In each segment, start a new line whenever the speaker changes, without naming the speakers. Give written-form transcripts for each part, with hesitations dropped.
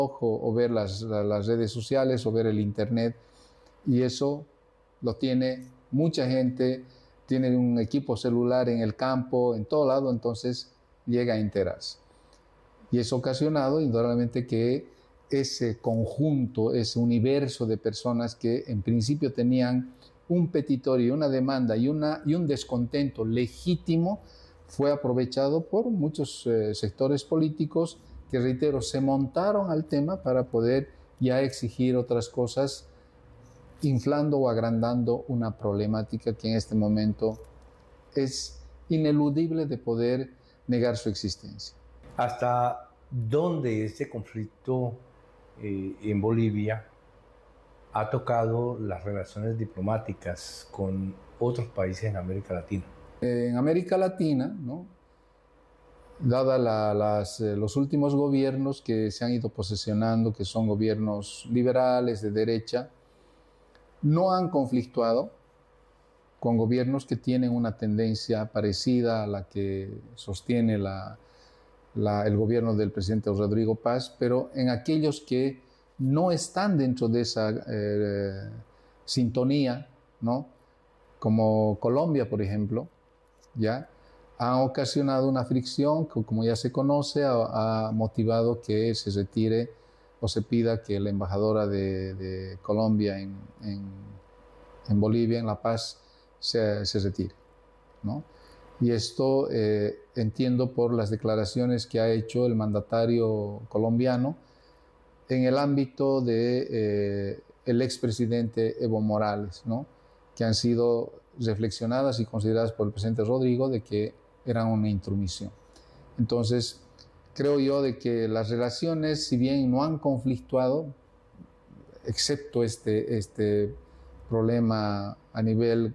o ver las redes sociales o ver el internet, y eso lo tiene mucha gente, tiene un equipo celular en el campo, en todo lado, entonces llega a enterarse. Y es ocasionado indudablemente que ese conjunto, ese universo de personas que en principio tenían un petitorio, una demanda y un descontento legítimo, fue aprovechado por muchos sectores políticos que, reitero, se montaron al tema para poder ya exigir otras cosas, inflando o agrandando una problemática que en este momento es ineludible de poder negar su existencia.
¿Hasta dónde este conflicto en Bolivia ha tocado las relaciones diplomáticas con otros países en América Latina?
En América Latina, ¿no?, dada los últimos gobiernos que se han ido posesionando, que son gobiernos liberales, de derecha, no han conflictuado con gobiernos que tienen una tendencia parecida a la que sostiene el gobierno del presidente Rodrigo Paz, pero en aquellos que no están dentro de esa sintonía, ¿no?, como Colombia, por ejemplo, ¿ya?, ha ocasionado una fricción que, como ya se conoce, ha motivado que se retire o se pida que la embajadora de Colombia en Bolivia, en La Paz, se retire, ¿no? Y esto entiendo por las declaraciones que ha hecho el mandatario colombiano en el ámbito de el expresidente Evo Morales, ¿no?, que han sido reflexionadas y consideradas por el presidente Rodrigo de que eran una intromisión. Entonces, creo yo de que las relaciones, si bien no han conflictuado, excepto este problema a nivel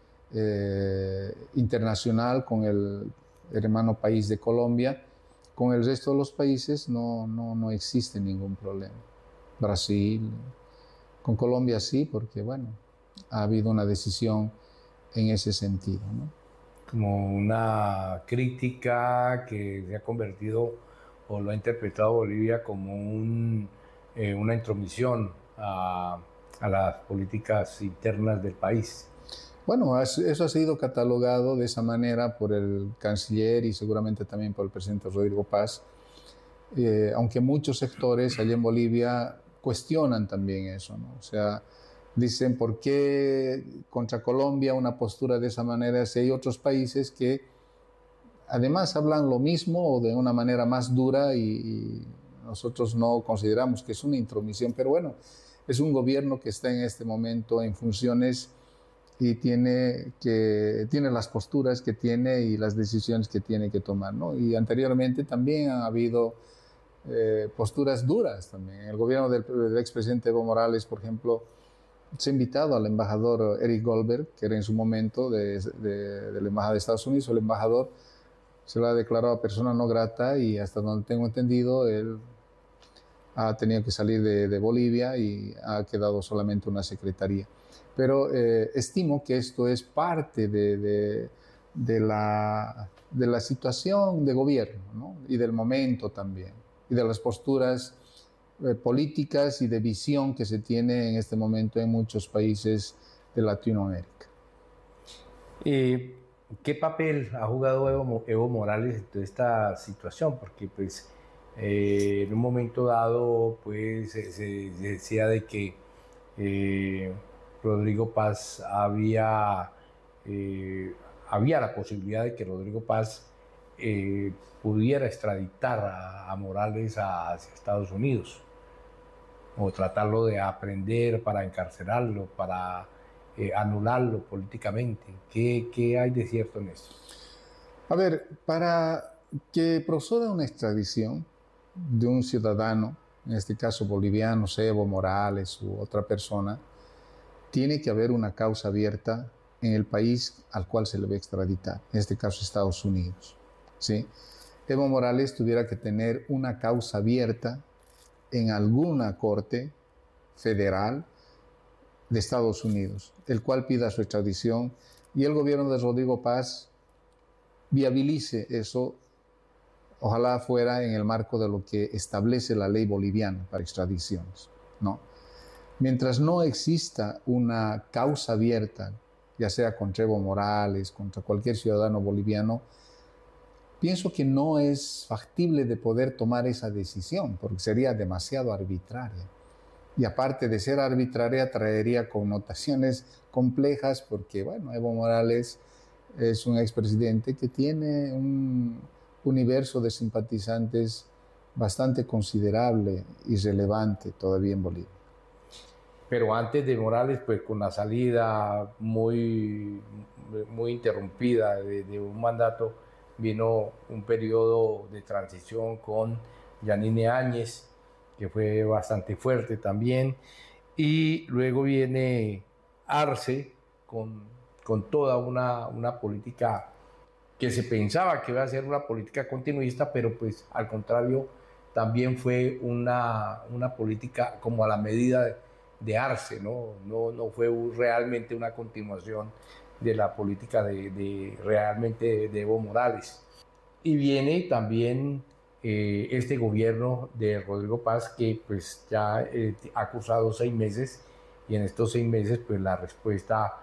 internacional con el hermano país de Colombia, con el resto de los países no existe ningún problema. Brasil, con Colombia sí, porque bueno, ha habido una decisión en ese sentido, ¿no?
Como una crítica que se ha convertido o lo ha interpretado Bolivia como una intromisión a las políticas internas del país.
Bueno, eso ha sido catalogado de esa manera por el canciller y seguramente también por el presidente Rodrigo Paz, aunque muchos sectores allá en Bolivia cuestionan también eso, ¿no? O sea, dicen, ¿por qué contra Colombia una postura de esa manera si hay otros países que además hablan lo mismo o de una manera más dura y nosotros no consideramos que es una intromisión? Pero bueno, es un gobierno que está en este momento en funciones y tiene las posturas que tiene y las decisiones que tiene que tomar, ¿no? Y anteriormente también ha habido posturas duras también. El gobierno del expresidente Evo Morales, por ejemplo, se ha invitado al embajador Eric Goldberg, que era en su momento de la Embajada de Estados Unidos. El embajador se lo ha declarado persona no grata y hasta donde tengo entendido, él ha tenido que salir de Bolivia y ha quedado solamente una secretaría. Pero estimo que esto es parte de la situación de gobierno, ¿no?, y del momento también, y de las posturas políticas y de visión que se tiene en este momento en muchos países de Latinoamérica.
¿Qué papel ha jugado Evo Morales en toda esta situación? Porque pues en un momento dado pues se decía de que Rodrigo Paz había la posibilidad de que Rodrigo Paz pudiera extraditar a Morales hacia Estados Unidos o tratarlo de aprender para encarcelarlo, para anularlo políticamente. ¿Qué hay de cierto en esto?
A ver, para que proceda una extradición de un ciudadano, en este caso boliviano, Evo Morales u otra persona, tiene que haber una causa abierta en el país al cual se le va a extraditar, en este caso Estados Unidos, ¿sí? Evo Morales tuviera que tener una causa abierta en alguna corte federal de Estados Unidos, el cual pida su extradición y el gobierno de Rodrigo Paz viabilice eso Ojalá fuera en el marco de lo que establece la ley boliviana para extradiciones, ¿no? Mientras no exista una causa abierta, ya sea contra Evo Morales, contra cualquier ciudadano boliviano, pienso que no es factible de poder tomar esa decisión, porque sería demasiado arbitraria. Y aparte de ser arbitraria, traería connotaciones complejas, porque, bueno, Evo Morales es un expresidente que tiene un universo de simpatizantes bastante considerable y relevante todavía en Bolivia.
Pero antes de Morales, pues con la salida muy interrumpida de un mandato, vino un periodo de transición con Yanine Áñez, que fue bastante fuerte también, y luego viene Arce con toda una política que se pensaba que iba a ser una política continuista, pero pues al contrario, también fue una política como a la medida de Arce, no fue realmente una continuación de la política realmente de Evo Morales. Y viene también este gobierno de Rodrigo Paz, que pues ya ha cursado 6 meses, y en estos 6 meses pues la respuesta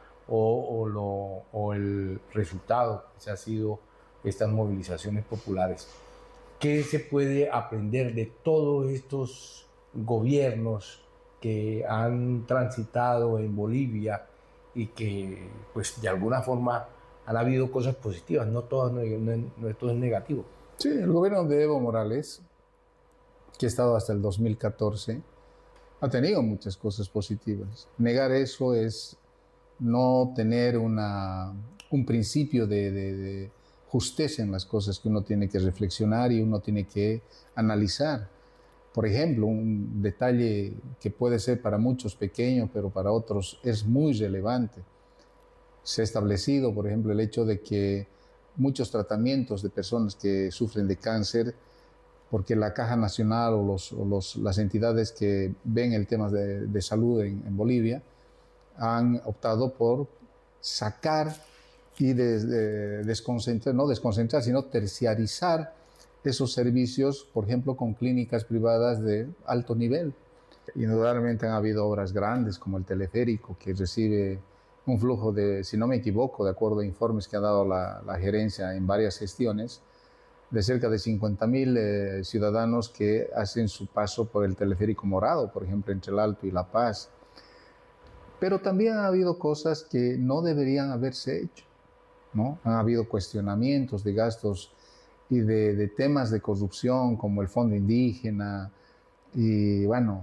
o el resultado pues, ha sido estas movilizaciones populares. ¿Qué se puede aprender de todos estos gobiernos que han transitado en Bolivia y que pues de alguna forma han habido cosas positivas, no todo es negativo?
Sí, el gobierno de Evo Morales, que ha estado hasta el 2014, ha tenido muchas cosas positivas. Negar eso es no tener un principio de justeza en las cosas que uno tiene que reflexionar y uno tiene que analizar. Por ejemplo, un detalle que puede ser para muchos pequeño, pero para otros es muy relevante. Se ha establecido, por ejemplo, el hecho de que muchos tratamientos de personas que sufren de cáncer, porque la Caja Nacional o las entidades que ven el tema de salud en Bolivia han optado por sacar y desconcentrar, no desconcentrar, sino terciarizar esos servicios, por ejemplo, con clínicas privadas de alto nivel. Indudablemente han habido obras grandes como el teleférico, que recibe un flujo de, si no me equivoco, de acuerdo a informes que ha dado la gerencia en varias gestiones, de cerca de 50.000 ciudadanos que hacen su paso por el teleférico morado, por ejemplo, entre el Alto y La Paz. Pero también ha habido cosas que no deberían haberse hecho, ¿no? Han habido cuestionamientos de gastos y de temas de corrupción como el Fondo Indígena y, bueno,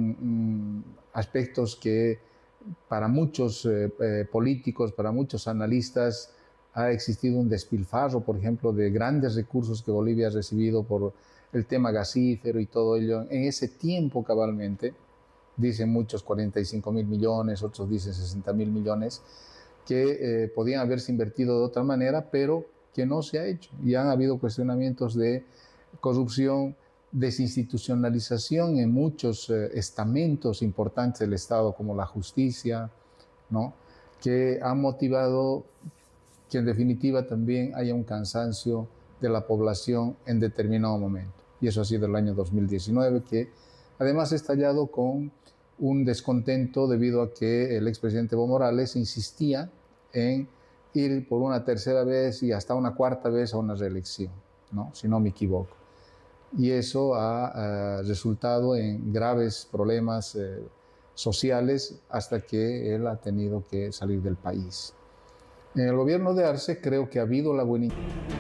aspectos que para muchos políticos, para muchos analistas, ha existido un despilfarro, por ejemplo, de grandes recursos que Bolivia ha recibido por el tema gasífero y todo ello. En ese tiempo, cabalmente, dicen muchos 45.000 millones, otros dicen 60.000 millones, que podían haberse invertido de otra manera, pero que no se ha hecho. Y han habido cuestionamientos de corrupción, desinstitucionalización en muchos estamentos importantes del Estado, como la justicia, ¿no? Que han motivado que en definitiva también haya un cansancio de la población en determinado momento. Y eso ha sido el año 2019, que además ha estallado con un descontento debido a que el expresidente Evo Morales insistía en ir por una tercera vez y hasta una cuarta vez a una reelección, ¿no? Si no me equivoco. Y eso ha resultado en graves problemas sociales hasta que él ha tenido que salir del país. En el gobierno de Arce creo que ha habido la buena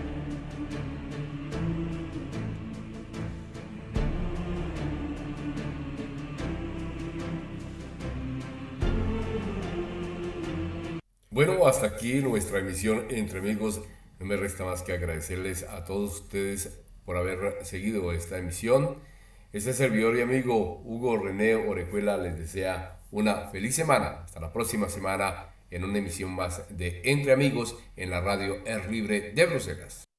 Bueno, hasta aquí nuestra emisión Entre Amigos. No me resta más que agradecerles a todos ustedes por haber seguido esta emisión. Este servidor y amigo Hugo René Orejuela les desea una feliz semana. Hasta la próxima semana en una emisión más de Entre Amigos en la radio Air Libre de Bruselas.